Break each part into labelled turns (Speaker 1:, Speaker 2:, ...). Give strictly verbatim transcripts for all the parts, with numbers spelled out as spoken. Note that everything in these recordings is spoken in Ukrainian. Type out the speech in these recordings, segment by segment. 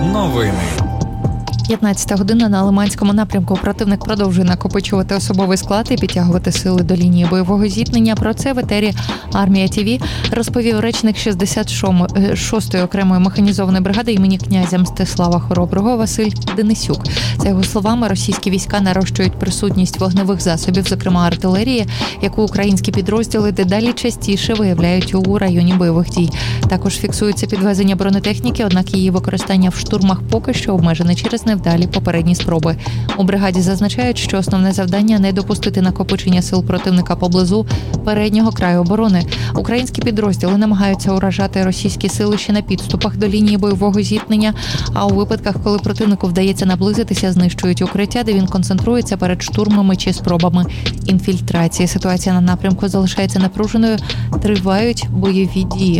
Speaker 1: Новини.
Speaker 2: п'ятнадцята година на Лиманському напрямку. Противник продовжує накопичувати особовий склад і підтягувати сили до лінії бойового зіткнення. Про це в етері Армія ТІВІ розповів речник шістдесят шостої окремої механізованої бригади імені князя Мстислава Хороброго Василь Денисюк. За його словами, російські війська нарощують присутність вогневих засобів, зокрема артилерії, яку українські підрозділи дедалі частіше виявляють у районі бойових дій. Також фіксується підвезення бронетехніки, однак її використання в штурмах поки що обмежене через невдалі попередні спроби. У бригаді зазначають, що основне завдання – не допустити накопичення сил противника поблизу переднього краю оборони. Українські підрозділи намагаються уражати російські сили ще на підступах до лінії бойового зіткнення, а у випадках, коли противнику вдається наблизитися, знищують укриття, де він концентрується перед штурмами чи спробами інфільтрації. Ситуація на напрямку залишається напруженою, тривають бойові дії.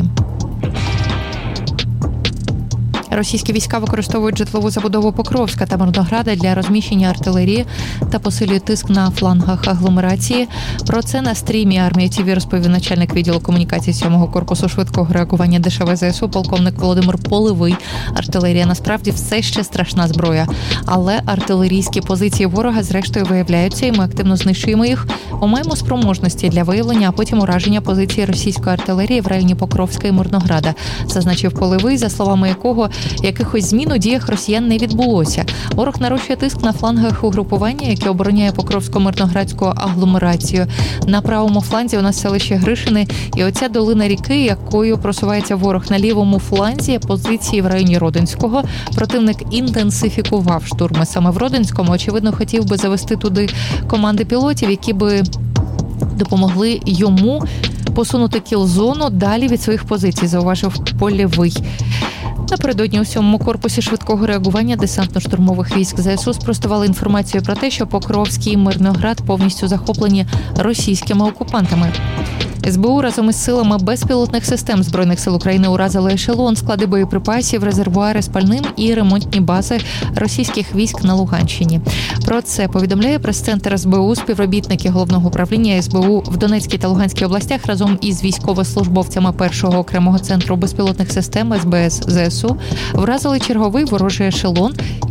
Speaker 2: Російські війська використовують житлову забудову Покровська та Мирнограда для розміщення артилерії та посилюють тиск на флангах агломерації. Про це на стрімі Армія ТІВІ розповів начальник відділу комунікації сьомого корпусу швидкого реагування ДШВ ЗСУ полковник Володимир Полевий. Артилерія насправді все ще страшна зброя, але артилерійські позиції ворога зрештою виявляються, і ми активно знищуємо їх. Ми маємо спроможності для виявлення, а потім ураження позиції російської артилерії в районі Покровська і Мирнограда, зазначив Полевий, за словами якого якихось змін у діях росіян не відбулося. Ворог нарощує тиск на флангах угрупування, яке обороняє Покровсько-Мирноградську агломерацію. На правому фланзі у нас селище Гришини і оця долина ріки, якою просувається ворог. На лівому фланзі позиції в районі Родинського. Противник інтенсифікував штурми саме в Родинському. Очевидно, хотів би завести туди команди пілотів, які би допомогли йому посунути кіл-зону далі від своїх позицій, зауважив Полевий. Напередодні у сьомому корпусі швидкого реагування десантно-штурмових військ ЗСУ спростували інформацію про те, що Покровський і Мирноград повністю захоплені російськими окупантами. СБУ разом із силами безпілотних систем Збройних сил України уразили ешелон, склади боєприпасів, резервуари з пальним і ремонтні бази російських військ на Луганщині. Про це повідомляє прес-центр СБУ. Співробітники Головного управління СБУ в Донецькій та Луганській областях разом із військовослужбовцями першого окремого центру безпілотних систем ес бе ес зе ес у вразили черговий ворожий ешелон